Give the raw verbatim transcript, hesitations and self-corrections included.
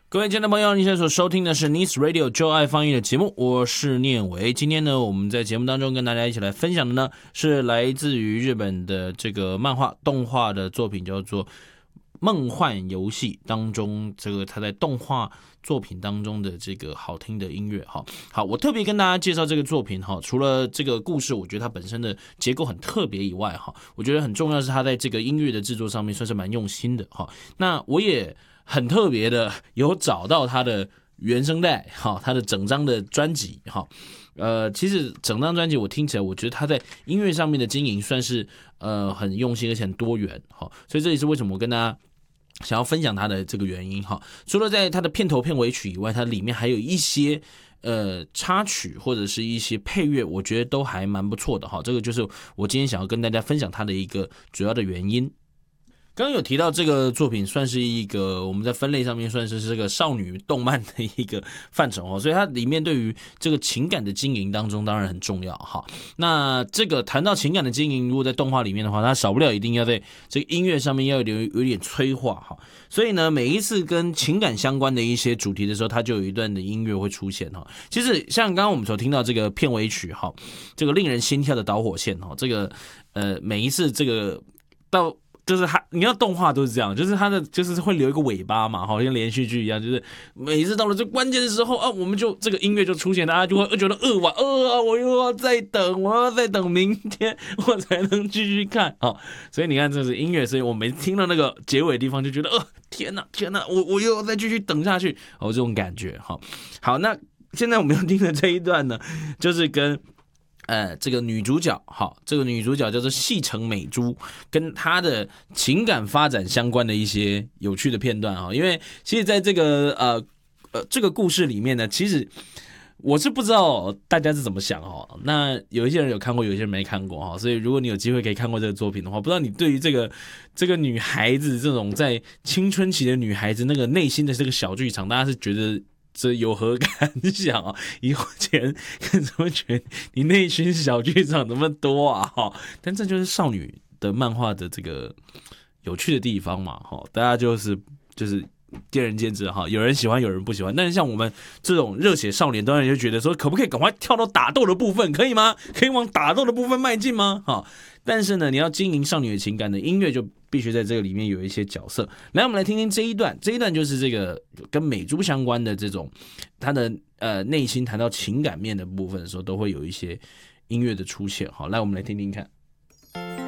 各位亲爱的朋友，你现在所收听的是 Nice Radio 就爱放映的节目，我是念伟。今天呢，我们在节目当中跟大家一起来分享的呢，是来自于日本的这个漫画动画的作品，叫做《梦幻游戏》当中，这个他在动画作品当中的这个好听的音乐。好，好，我特别跟大家介绍这个作品哈，除了这个故事，我觉得它本身的结构很特别以外哈，我觉得很重要的是它在这个音乐的制作上面算是蛮用心的哈。那我也很特别的有找到他的原声带，哈，他的整张的专辑，哈，呃，其实整张专辑我听起来，我觉得他在音乐上面的经营算是呃很用心而且很多元，哈，所以这也是为什么我跟大家想要分享他的这个原因，哈。除了在他的片头片尾曲以外，它里面还有一些呃插曲或者是一些配乐，我觉得都还蛮不错的，哈。这个就是我今天想要跟大家分享他的一个主要的原因。刚刚有提到这个作品算是一个我们在分类上面算是这个少女动漫的一个范畴，所以它里面对于这个情感的经营当中当然很重要哈。那这个谈到情感的经营，如果在动画里面的话，它少不了一定要在这个音乐上面要有有点催化哈。所以呢，每一次跟情感相关的一些主题的时候，它就有一段的音乐会出现哈。其实像刚刚我们所听到这个片尾曲哈，这个令人心跳的导火线哈，这个呃每一次这个到。就是它，你要动画都是这样，就是它的就是会留一个尾巴嘛，好像连续剧一样，就是每次到了最关键的时候啊，我们就这个音乐就出现，大家就会觉得呃哇呃啊，我又要再等，我要再等明天我才能继续看啊。所以你看，这是音乐，所以我每次听到那个结尾的地方就觉得呃天哪天哪，我我又要再继续等下去，哦这种感觉哈。好，那现在我们要听的这一段呢，就是跟。呃，这个女主角，好，这个女主角叫做细城美珠，跟她的情感发展相关的一些有趣的片段哈。因为其实在这个呃呃这个故事里面呢，其实我是不知道大家是怎么想哦。那有一些人有看过，有一些人没看过哈。所以如果你有机会可以看过这个作品的话，不知道你对于这个这个女孩子这种在青春期的女孩子那个内心的这个小剧场，大家是觉得？这有何感想啊？以前怎么觉得你内心小剧场那么多啊？但这就是少女的漫画的这个有趣的地方嘛！大家就是就是见仁见智哈，有人喜欢，有人不喜欢。但是像我们这种热血少年，当然就觉得说，可不可以赶快跳到打斗的部分，可以吗？可以往打斗的部分迈进吗？哈，但是呢，你要经营少女的情感的音乐就。必须在这个里面有一些角色，来我们来听听这一段，这一段就是这个跟美珠相关的这种，他的呃内心谈到情感面的部分的时候，都会有一些音乐的出现。好，来我们来听听看。